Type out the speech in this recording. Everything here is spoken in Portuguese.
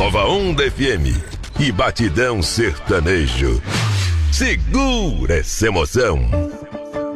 Nova Onda FM e Batidão Sertanejo. Segura essa emoção.